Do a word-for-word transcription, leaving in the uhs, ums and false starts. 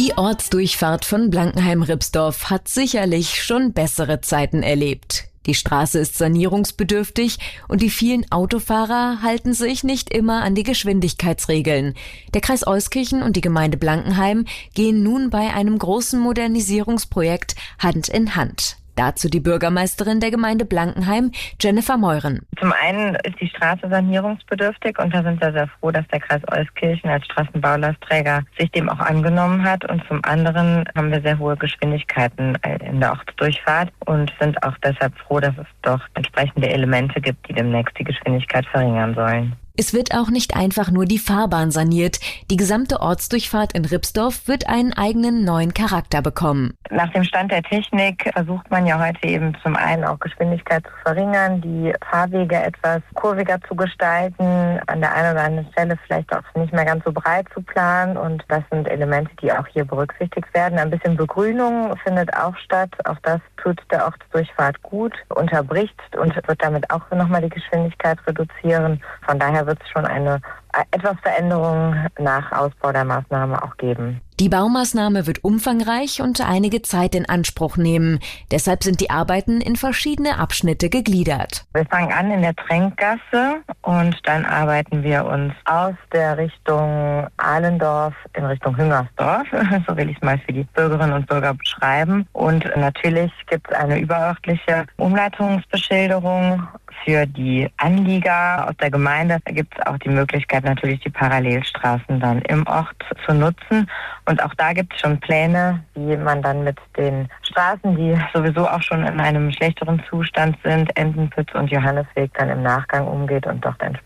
Die Ortsdurchfahrt von Blankenheim-Ripsdorf hat sicherlich schon bessere Zeiten erlebt. Die Straße ist sanierungsbedürftig und die vielen Autofahrer halten sich nicht immer an die Geschwindigkeitsregeln. Der Kreis Euskirchen und die Gemeinde Blankenheim gehen nun bei einem großen Modernisierungsprojekt Hand in Hand. Dazu die Bürgermeisterin der Gemeinde Blankenheim, Jennifer Meuren. Zum einen ist die Straße sanierungsbedürftig und da sind wir sehr froh, dass der Kreis Euskirchen als Straßenbaulastträger sich dem auch angenommen hat. Und zum anderen haben wir sehr hohe Geschwindigkeiten in der Ortsdurchfahrt und sind auch deshalb froh, dass es doch entsprechende Elemente gibt, die demnächst die Geschwindigkeit verringern sollen. Es wird auch nicht einfach nur die Fahrbahn saniert. Die gesamte Ortsdurchfahrt in Ripsdorf wird einen eigenen neuen Charakter bekommen. Nach dem Stand der Technik versucht man ja heute eben zum einen auch Geschwindigkeit zu verringern, die Fahrwege etwas kurviger zu gestalten, an der einen oder anderen Stelle vielleicht auch nicht mehr ganz so breit zu planen. Und das sind Elemente, die auch hier berücksichtigt werden. Ein bisschen Begrünung findet auch statt. Auch das tut der Ortsdurchfahrt gut, unterbricht und wird damit auch nochmal die Geschwindigkeit reduzieren. Von daher wird es schon eine etwas Veränderung nach Ausbau der Maßnahme auch geben. Die Baumaßnahme wird umfangreich und einige Zeit in Anspruch nehmen. Deshalb sind die Arbeiten in verschiedene Abschnitte gegliedert. Wir fangen an in der Tränkgasse und dann arbeiten wir uns aus der Richtung Ahlendorf in Richtung Hüngersdorf. So will ich es mal für die Bürgerinnen und Bürger beschreiben. Und natürlich gibt es eine überörtliche Umleitungsbeschilderung für die Anlieger aus der Gemeinde. Da gibt es auch die Möglichkeit, natürlich die Parallelstraßen dann im Ort zu nutzen. Und auch da gibt es schon Pläne, wie man dann mit den Straßen, die sowieso auch schon in einem schlechteren Zustand sind, Entenpütz und Johannesweg, dann im Nachgang umgeht und dort entsprechend